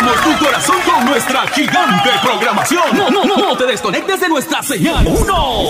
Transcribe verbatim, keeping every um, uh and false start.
Llenamos tu corazón con nuestra gigante programación. No, no, no, no te desconectes de nuestra señal. Uno.